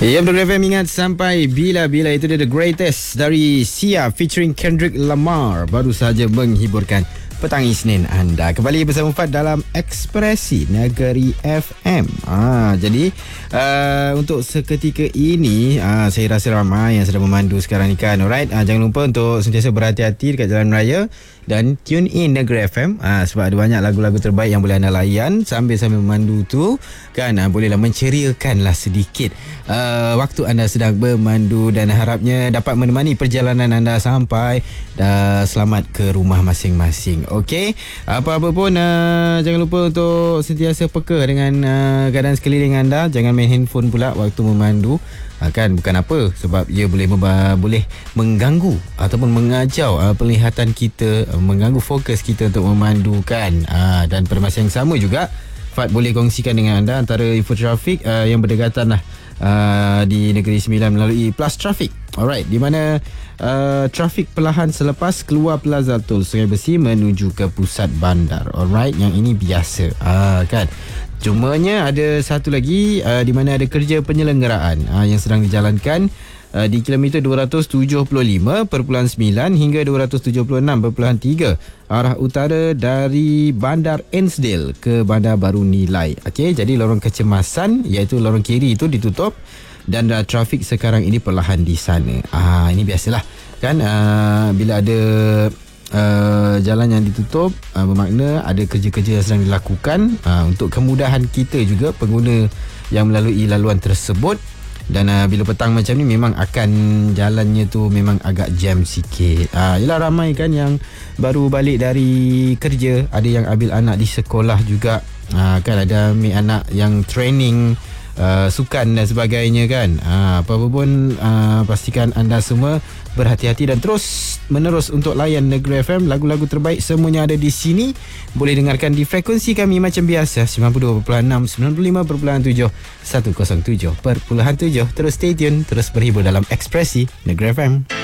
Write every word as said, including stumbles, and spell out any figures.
Ya, Negeri F M ingat sampai bila-bila. Itu dia The Greatest dari Sia featuring Kendrick Lamar. Baru saja menghiburkan petang Isnin anda. Kembali bersama Fad dalam Ekspresi Negeri F M. Ah, jadi uh, untuk seketika ini uh, saya rasa ramai yang sedang memandu sekarang ni kan. Alright, uh, jangan lupa untuk sentiasa berhati-hati dekat jalan raya dan tune in Negeri F M uh, sebab ada banyak lagu-lagu terbaik yang boleh anda layan sambil-sambil memandu tu kan. Uh, bolehlah menceriakanlah sedikit uh, waktu anda sedang bermandu dan harapnya dapat menemani perjalanan anda sampai uh, selamat ke rumah masing-masing. Okey, apa-apa pun uh, jangan lupa untuk sentiasa peka dengan uh, keadaan sekeliling anda. Jangan main handphone pula waktu memandu. Ha, kan bukan apa, sebab ia boleh memba- boleh mengganggu ataupun mengacau uh, penglihatan kita, uh, mengganggu fokus kita untuk memandu kan. Ha, dan pada masa yang sama juga Fad boleh kongsikan dengan anda antara info trafik uh, yang berdekatan lah uh, di Negeri Sembilan melalui Plus Traffic. Alright, di mana uh, trafik perlahan selepas keluar Plaza Tol Sungai Besi menuju ke pusat bandar. Alright, yang ini biasa uh, kan. Cumanya ada satu lagi uh, di mana ada kerja penyelenggaraan uh, yang sedang dijalankan uh, di kilometer dua ratus tujuh puluh lima perpuluhan sembilan hingga dua ratus tujuh puluh enam perpuluhan tiga arah utara dari Bandar Ensdale ke Bandar Baru Nilai. Okey, jadi lorong kecemasan iaitu lorong kiri itu ditutup dan uh, trafik sekarang ini perlahan di sana. Ah, ini biasalah kan, uh, bila ada Uh, jalan yang ditutup, uh, bermakna ada kerja-kerja yang sedang dilakukan uh, untuk kemudahan kita juga pengguna yang melalui laluan tersebut. Dan uh, bila petang macam ni memang akan jalannya tu memang agak jam sikit. uh, Yelah, ramai kan yang baru balik dari kerja, ada yang ambil anak di sekolah juga, uh, kan ada ambil anak yang training Uh, sukan dan sebagainya kan. uh, Apa-apa pun uh, pastikan anda semua berhati-hati dan terus menerus untuk layan Negeri F M. Lagu-lagu terbaik semuanya ada di sini. Boleh dengarkan di frekuensi kami macam biasa, sembilan puluh dua perpuluhan enam, sembilan puluh lima perpuluhan tujuh, seratus tujuh perpuluhan tujuh. Terus stay tune, terus berhibur dalam Ekspresi Negeri F M.